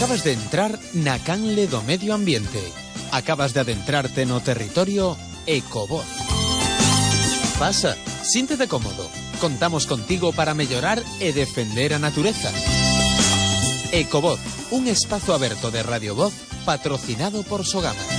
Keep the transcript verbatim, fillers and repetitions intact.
Acabas de entrar na canle do medio ambiente. Acabas de adentrarte no territorio Ecovoz. Pasa, síntete cómodo. Contamos contigo para mellorar e defender a natureza. Ecovoz, un espazo aberto de Radio Voz patrocinado por Sogama.